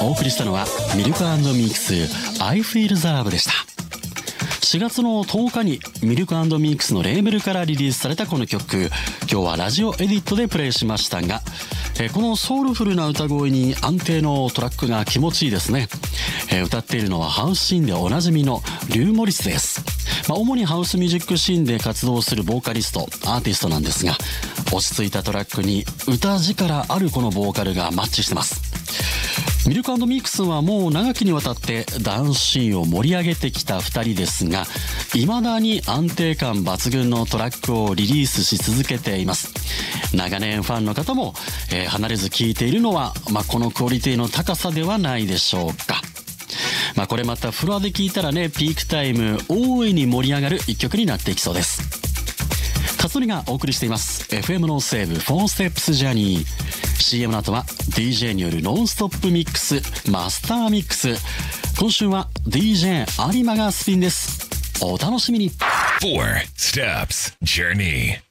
お送りしたのはミルク&ミックス I Feel the Love でした。4月の10日にミルク&ミックスのレーベルからリリースされたこの曲、今日はラジオエディットでプレイしましたが、このソウルフルな歌声に安定のトラックが気持ちいいですね。歌っているのはハウスシーンでおなじみのリュウ・モリスです。主にハウスミュージックシーンで活動するボーカリスト、アーティストなんですが、落ち着いたトラックに歌力あるこのボーカルがマッチしてます。ミルク&ミックスはもう長きにわたってダンスシーンを盛り上げてきた2人ですが、未だに安定感抜群のトラックをリリースし続けています。長年ファンの方も、離れず聴いているのは、このクオリティの高さではないでしょうか。これまたフロアで聴いたらね、ピークタイム大いに盛り上がる一曲になっていきそうです。勝則がお送りしています FM ノースウェーブ4ステップスジャーニー。 CM の後は DJ によるノンストップミックスマスターミックス。今週は DJ 有馬がスピンです。お楽しみに。 4 Steps Journey